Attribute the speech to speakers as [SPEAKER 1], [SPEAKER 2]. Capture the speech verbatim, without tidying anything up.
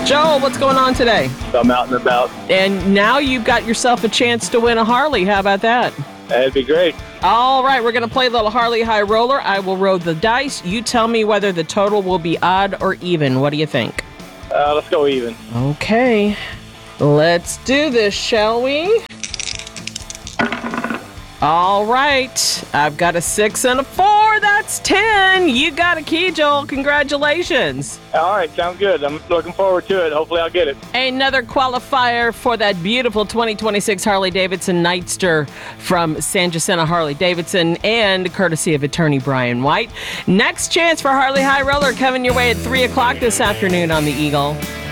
[SPEAKER 1] Joel, what's going on today?
[SPEAKER 2] I'm out and about.
[SPEAKER 1] And now you've got yourself a chance to win a Harley. How about that?
[SPEAKER 2] That'd be great.
[SPEAKER 1] All right, we're going to play a little Harley High Roller. I will roll the dice. You tell me whether the total will be odd or even. What do you think?
[SPEAKER 2] Uh, let's go even.
[SPEAKER 1] Okay. Let's do this, shall we? All right. I've got a six and a four. That's ten. You got a key, Joel. Congratulations.
[SPEAKER 2] All right, sounds good. I'm looking forward to it. Hopefully I'll get it.
[SPEAKER 1] Another qualifier for that beautiful twenty twenty-six Harley-Davidson Nightster from San Jacinto Harley-Davidson and courtesy of attorney Brian White. Next chance for Harley High Roller coming your way at three o'clock this afternoon on the Eagle.